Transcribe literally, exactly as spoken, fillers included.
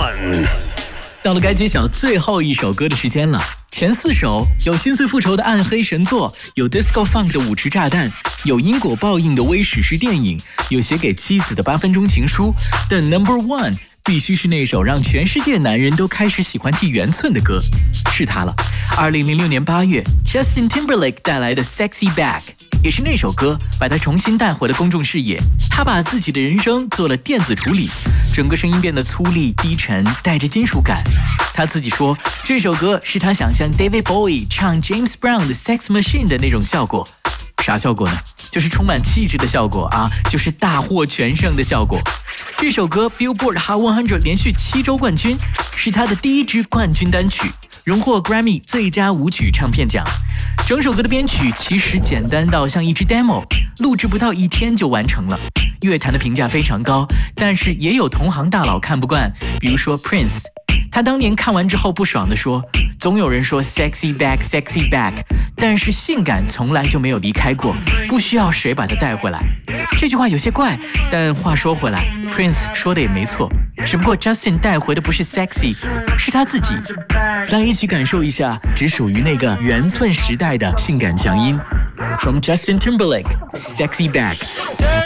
one。 到了该揭晓最后一首歌的时间了。前四首有心碎复仇的暗黑神作，有 disco funk 的舞池炸弹，有因果报应的微史诗电影，有写给妻子的八分钟情书，但 number one 必须是那首让全世界男人都开始喜欢剃圆寸的歌，是它了。二零零六年八月 Justin Timberlake 带来的 Sexy Back， 也是那首歌把他重新带回了公众视野。他把自己的人声做了电子处理，整个声音变得粗粝低沉，带着金属感。他自己说，这首歌是他想象 David Bowie 唱 James Brown 的 Sex Machine 的那种效果。啥效果呢？就是充满气质的效果啊，就是大获全胜的效果。这首歌 Billboard Hot 一百连续七周冠军，是他的第一支冠军单曲，荣获 Grammy 最佳舞曲唱片奖。整首歌的编曲其实简单到像一支 demo， 录制不到一天就完成了。乐坛的评价非常高，但是也有同行大佬看不惯，比如说 Prince， 他当年看完之后不爽地说，总有人说 sexy back sexy back， 但是性感从来就没有离开过，不需要谁把它带回来。这句话有些怪，但话说回来 Prince 说的也没错，只不过 Justin 带回的不是 sexy， 是他自己。来一起感受一下只属于那个圆寸时代的性感强音 From Justin Timberlake Sexy Back。